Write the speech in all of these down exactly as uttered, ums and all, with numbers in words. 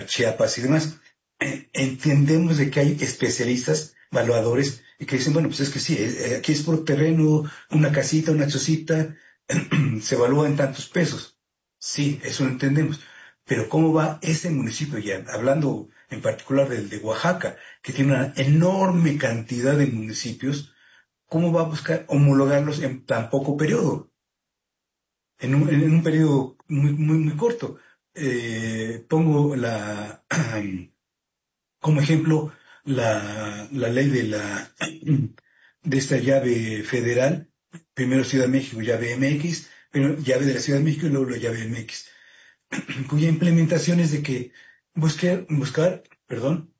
Chiapas y demás. Eh, entendemos de que hay especialistas, evaluadores, y que dicen, bueno, pues es que sí, eh, aquí es por terreno, una casita, una chocita, se evalúa en tantos pesos. Sí, eso lo entendemos. Pero ¿cómo va ese municipio ya? Hablando en particular del de Oaxaca, que tiene una enorme cantidad de municipios, ¿cómo va a buscar homologarlos en tan poco periodo? En un, en un periodo muy, muy, muy corto. Eh, pongo la, como ejemplo la, la ley de la de esta llave federal, primero Ciudad de México, llave M X, pero llave de la Ciudad de México y luego la llave M X, cuya implementación es de que buscar, buscar, perdón,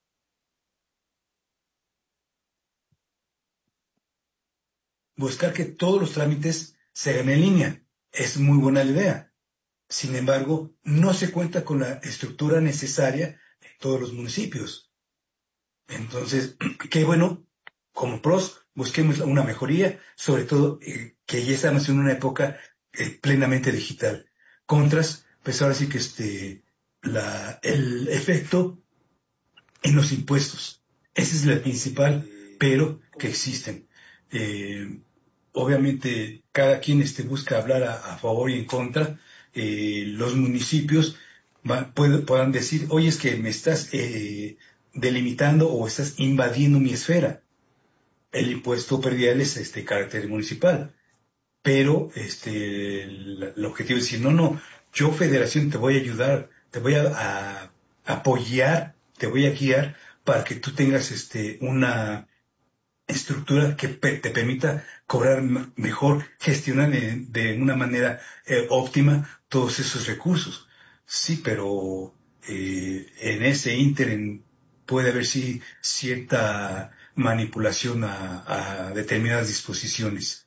buscar que todos los trámites se hagan en línea. Es muy buena la idea. Sin embargo, no se cuenta con la estructura necesaria en todos los municipios. Entonces, qué bueno, como pros, busquemos una mejoría, sobre todo eh, que ya estamos en una época eh, plenamente digital. Contras, pues ahora sí que este, la, el efecto en los impuestos. Ese es el principal, pero que existen. Eh, obviamente, cada quien este, busca hablar a, a favor y en contra. Eh, los municipios va, puede, puedan decir, oye, es que me estás eh, delimitando o estás invadiendo mi esfera. El impuesto predial es este carácter municipal, pero este el, el objetivo es decir, no, no, yo federación te voy a ayudar, te voy a, a apoyar, te voy a guiar para que tú tengas este una estructura que pe- te permita cobrar m- mejor, gestionar de, de una manera eh, óptima todos esos recursos. Sí, pero eh, en ese ínterin puede haber sí cierta manipulación a, a determinadas disposiciones.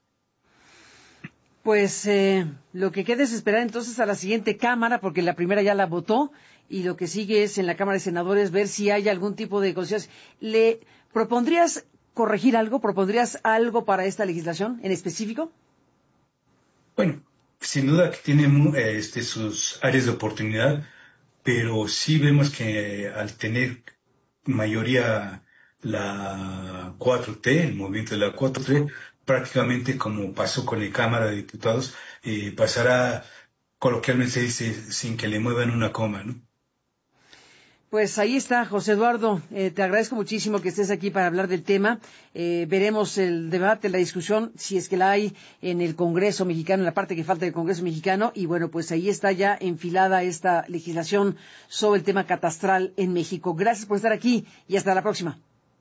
Pues eh, lo que queda es esperar entonces a la siguiente Cámara, porque la primera ya la votó, y lo que sigue es en la Cámara de Senadores ver si hay algún tipo de condiciones. ¿Le propondrías corregir algo? ¿Propondrías algo para esta legislación en específico? Bueno, sin duda que tiene mu- eh, este, sus áreas de oportunidad, pero sí vemos que al tener mayoría la cuatro T, el movimiento de la cuatro T, prácticamente como pasó con la Cámara de Diputados, eh, pasará, coloquialmente se dice, sin que le muevan una coma, ¿no? Pues ahí está, José Eduardo. Eh, te agradezco muchísimo que estés aquí para hablar del tema. Eh, veremos el debate, la discusión, si es que la hay en el Congreso mexicano, en la parte que falta del Congreso mexicano. Y bueno, pues ahí está ya enfilada esta legislación sobre el tema catastral en México. Gracias por estar aquí y hasta la próxima.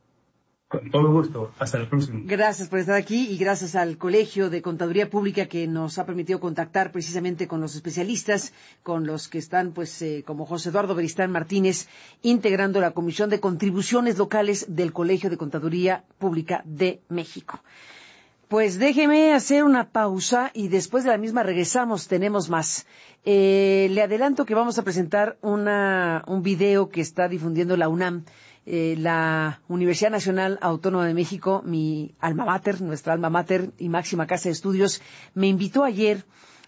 Con todo gusto. Hasta la próxima. Gracias por estar aquí y gracias al Colegio de Contaduría Pública que nos ha permitido contactar precisamente con los especialistas, con los que están, pues, eh, como José Eduardo Beristán Martínez, integrando la Comisión de Contribuciones Locales del Colegio de Contaduría Pública de México. Pues déjeme hacer una pausa y después de la misma regresamos, tenemos más. Eh, le adelanto que vamos a presentar una, un video que está difundiendo la UNAM. Eh, la Universidad Nacional Autónoma de México, mi alma mater, nuestra alma mater y máxima casa de estudios, me invitó ayer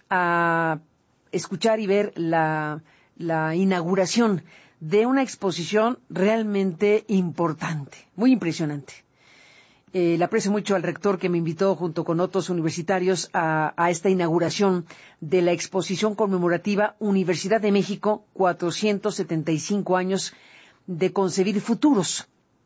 a escuchar y ver la, la inauguración de una exposición realmente importante, muy impresionante. Eh, le aprecio mucho al rector que me invitó junto con otros universitarios a, a esta inauguración de la exposición conmemorativa Universidad de México, cuatrocientos setenta y cinco años de concebir futuros.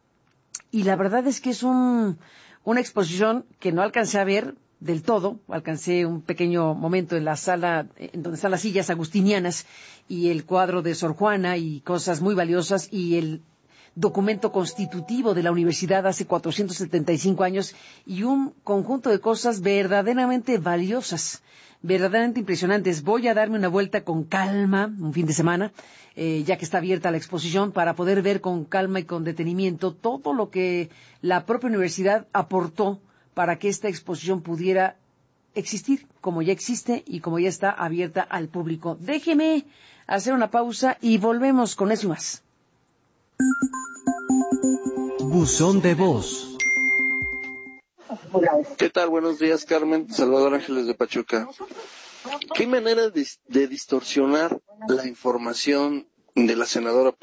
Y la verdad es que es un, una exposición que no alcancé a ver del todo, alcancé un pequeño momento en la sala, en donde están las sillas agustinianas y el cuadro de Sor Juana y cosas muy valiosas y el documento constitutivo de la universidad hace cuatrocientos setenta y cinco años y un conjunto de cosas verdaderamente valiosas, verdaderamente impresionantes. Voy a darme una vuelta con calma un fin de semana, eh, ya que está abierta la exposición, para poder ver con calma y con detenimiento todo lo que la propia universidad aportó para que esta exposición pudiera existir, como ya existe y como ya está abierta al público. Déjeme hacer una pausa y volvemos con eso y más. Buzón de voz. ¿Qué tal? Buenos días, Carmen. Salvador Ángeles de Pachuca. ¿Qué manera de, de distorsionar la información de la senadora